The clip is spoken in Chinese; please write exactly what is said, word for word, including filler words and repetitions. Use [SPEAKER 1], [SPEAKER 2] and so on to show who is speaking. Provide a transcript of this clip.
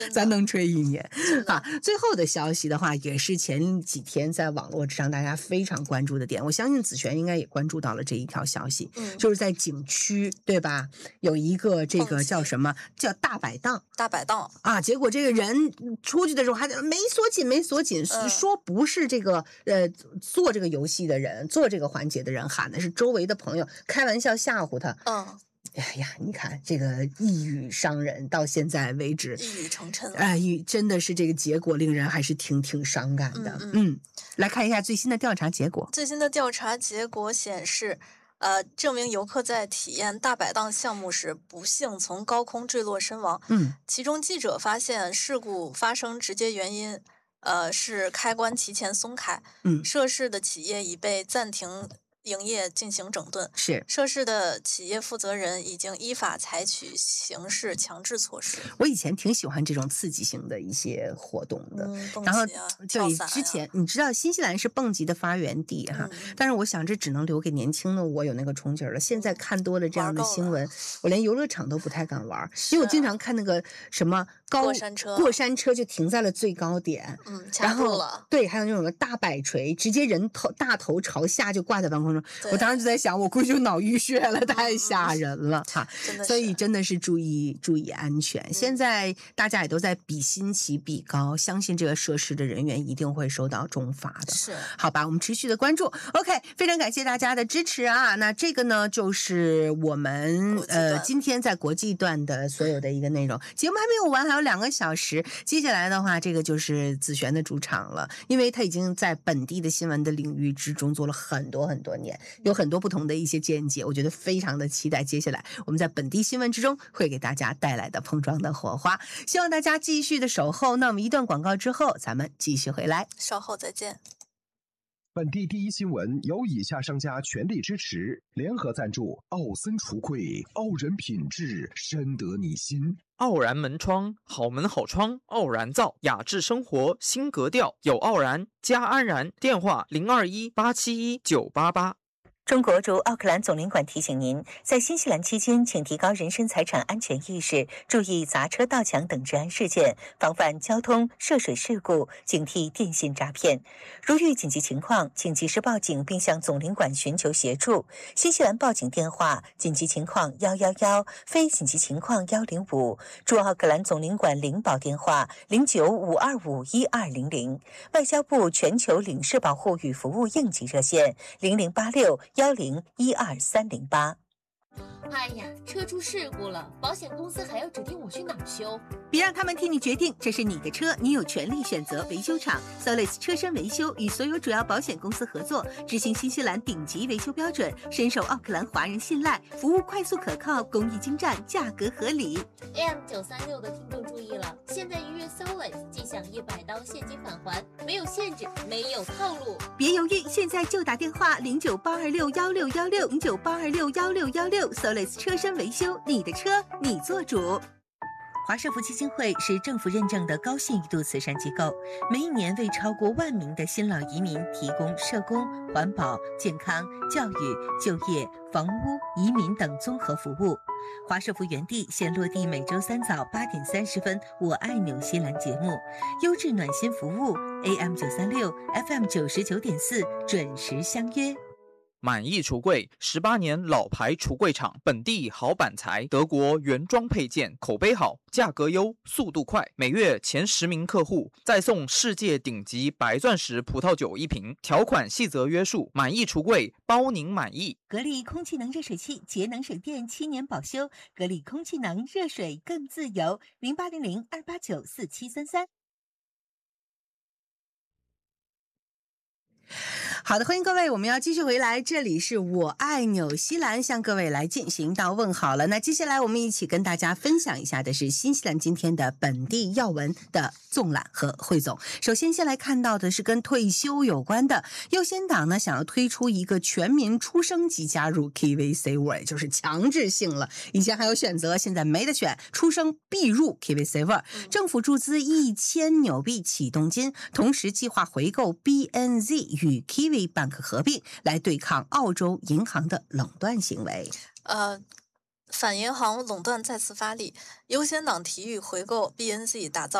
[SPEAKER 1] 咱能吹一年啊！最后的消息的话，也是前几天在网络上大家非常关注的点，我相信子璇应该也关注到了这一条消息，
[SPEAKER 2] 嗯，
[SPEAKER 1] 就是在景区对吧？有一个这个叫什么叫大摆档，
[SPEAKER 2] 大摆档
[SPEAKER 1] 啊，结果这个人出去的时候还没锁紧，没锁紧，
[SPEAKER 2] 嗯、
[SPEAKER 1] 说不是这个呃做这个游戏的人，做这个环节的人喊的是周围的朋友，开玩笑吓唬他，
[SPEAKER 2] 嗯。
[SPEAKER 1] 哎呀，你看这个一语伤人，到现在为止
[SPEAKER 2] 一语成谶了。
[SPEAKER 1] 哎，真的是这个结果令人还是挺挺伤感的。嗯, 嗯，来看一下最新的调查结果。
[SPEAKER 2] 最新的调查结果显示，呃，这名游客在体验大摆档项目时不幸从高空坠落身亡。
[SPEAKER 1] 嗯，
[SPEAKER 2] 其中记者发现事故发生直接原因，呃，是开关提前松开。
[SPEAKER 1] 嗯，
[SPEAKER 2] 涉事的企业已被暂停营业进行整顿，
[SPEAKER 1] 是
[SPEAKER 2] 涉事的企业负责人已经依法采取刑事强制措施。
[SPEAKER 1] 我以前挺喜欢这种刺激性的一些活动的，
[SPEAKER 2] 嗯，
[SPEAKER 1] 然后
[SPEAKER 2] 对、
[SPEAKER 1] 啊、之前你知道新西兰是蹦极的发源地哈、
[SPEAKER 2] 嗯，
[SPEAKER 1] 但是我想这只能留给年轻的我有那个冲劲了。现在看多了这样的新闻，我连游乐场都不太敢玩，因为我经常看那个什么高
[SPEAKER 2] 过山车，
[SPEAKER 1] 过山车就停在了最高点，
[SPEAKER 2] 嗯，
[SPEAKER 1] 然后
[SPEAKER 2] 了
[SPEAKER 1] 对，还有那种大摆锤，直接人头大头朝下就挂在半空中。我当时就在想，我估计就脑淤血了，太吓人了哈！
[SPEAKER 2] 真
[SPEAKER 1] 所以真的是注意注意安全。嗯、现在大家也都在比新奇比高，相信这个涉事的人员一定会受到重罚的。
[SPEAKER 2] 是，
[SPEAKER 1] 好吧，我们持续的关注。OK， 非常感谢大家的支持啊！那这个呢，就是我们呃今天在国际段的所有的一个内容。节目还没有完，还有两个小时。接下来的话，这个就是子璇的主场了，因为他已经在本地的新闻的领域之中做了很多很多年，有很多不同的一些见解，我觉得非常的期待接下来我们在本地新闻之中会给大家带来的碰撞的火花，希望大家继续的守候。那我们一段广告之后咱们继续回来，
[SPEAKER 2] 稍后再见。
[SPEAKER 3] 本地第一新闻由以下商家全力支持，联合赞助：奥森橱柜，傲人品质，深得你心；
[SPEAKER 4] 傲然门窗，好门好窗，傲然造，雅致生活新格调，有傲然加安然。电话零二一八七一九八八。
[SPEAKER 5] 中国驻奥克兰总领馆提醒您，在新西兰期间，请提高人身财产安全意识，注意砸车盗抢等治安事件，防范交通涉水事故，警惕电信诈骗。如遇紧急情况，请及时报警并向总领馆寻求协助。新西兰报警电话：紧急情况一一一，非紧急情况一零五。驻奥克兰总领馆领保电话：零九五二五一二零零。外交部全球领事保护与服务应急热线：零零八六幺零一二三零八。
[SPEAKER 6] 哎呀，车出事故了，保险公司还要指定我去哪儿修？
[SPEAKER 5] 别让他们替你决定，这是你的车，你有权利选择维修厂。Solis 车身维修与所有主要保险公司合作，执行新西兰顶级维修标准，深受奥克兰华人信赖，服务快速可靠，工艺精湛，价格合理。
[SPEAKER 6] A M 九三六的听众注意了，现在预约 Solis 即享一百刀现金返还，没有限制，没有套路。
[SPEAKER 5] 别犹豫，现在就打电话零九八二六幺六幺六零九八二六幺六幺六 Solis 车身维修，你的车你做主。华社福基金会是政府认证的高信誉度慈善机构，每一年为超过万名的新老移民提供社工、环保、健康、教育、就业、房屋、移民等综合服务。华社福园地现落地每周三早八点三十分《我爱纽西兰》节目，优质暖心服务 A M 九三六 F M 九十九点四，准时相约。
[SPEAKER 4] 满意橱柜，十八年老牌橱柜厂，本地好板材，德国原装配件，口碑好，价格优，速度快，每月前十名客户再送世界顶级白钻石葡萄酒一瓶，条款细则约束。满意橱柜，包您满意。
[SPEAKER 5] 格力空气能热水器，节能省电，七年保修。格力空气能，热水更自由。零八零零二八九四七三三。
[SPEAKER 1] 好的，欢迎各位，我们要继续回来，这里是我爱纽西兰，向各位来进行到问好了。那接下来我们一起跟大家分享一下的是新西兰今天的本地要闻的纵览和汇总。首先先来看到的是跟退休有关的，右先党呢想要推出一个全民出生即加入 KiwiSaver， 就是强制性了，以前还有选择，现在没得选，出生必入 KiwiSaver。政府注资一千纽币启动金，同时计划回购 B N Z 与 Kiwi Bank 合并，来对抗澳洲银行的垄断行为。
[SPEAKER 2] 呃反银行垄断再次发力，优先党提议回购 B N Z， 打造